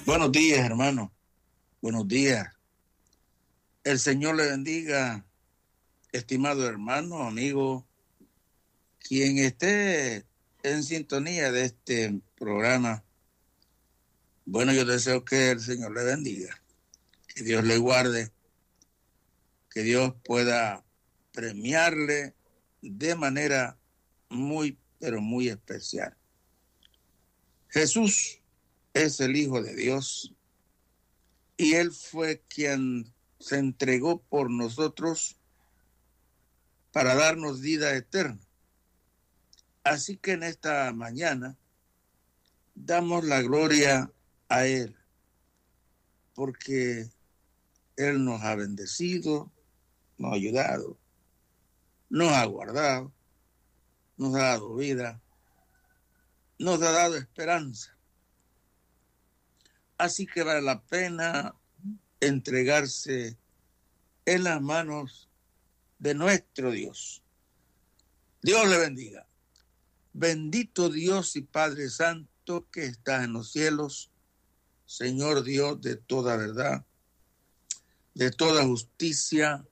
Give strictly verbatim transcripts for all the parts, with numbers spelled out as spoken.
Buenos días, hermano. Buenos días. El Señor le bendiga, estimado hermano, amigo, quien esté en sintonía de este programa. Bueno, yo deseo que el Señor le bendiga, que Dios le guarde, que Dios pueda premiarle de manera muy, pero muy especial. Jesús es el Hijo de Dios y Él fue quien se entregó por nosotros para darnos vida eterna. Así que en esta mañana damos la gloria a Él, porque Él nos ha bendecido, nos ha ayudado, nos ha guardado, nos ha dado vida, nos ha dado esperanza. Así que vale la pena entregarse en las manos de nuestro Dios. Dios le bendiga. Bendito Dios y Padre Santo que estás en los cielos, Señor Dios de toda verdad, de toda justicia,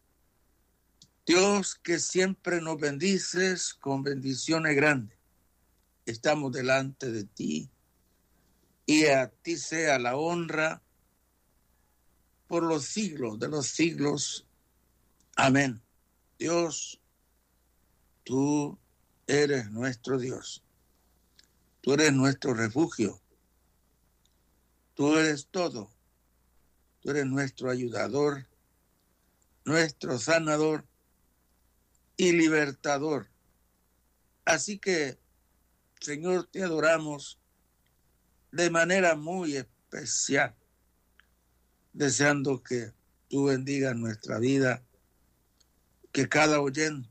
Dios que siempre nos bendices con bendiciones grandes. Estamos delante de ti y a ti sea la honra por los siglos de los siglos. Amén. Dios, tú eres nuestro Dios. Tú eres nuestro refugio. Tú eres todo. Tú eres nuestro ayudador, nuestro sanador y libertador. Así que, Señor, te adoramos de manera muy especial, deseando que tú bendigas nuestra vida, que cada oyente,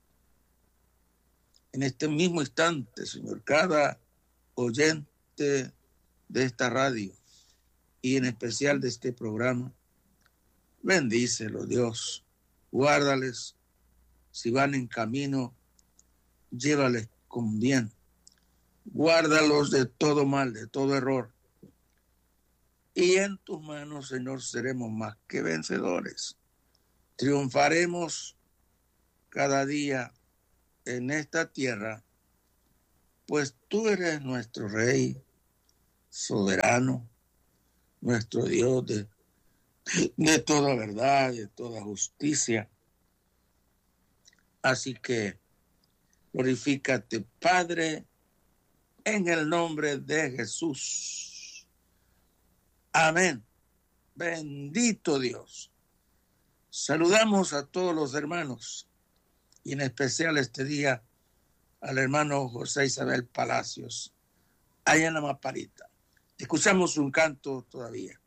en este mismo instante, Señor, cada oyente de esta radio y en especial de este programa, bendícelo, Dios, guárdales, si van en camino, llévales con bien, guárdalos de todo mal, de todo error, y en tus manos, Señor, seremos más que vencedores, triunfaremos cada día en esta tierra, pues tú eres nuestro Rey soberano, nuestro Dios de, de toda verdad, de toda justicia. Así que glorifícate, Padre, en el nombre de Jesús. Amén. Bendito Dios. Saludamos a todos los hermanos y en especial este día al hermano José Isabel Palacios, allá en la Maparita. Escuchamos un canto todavía.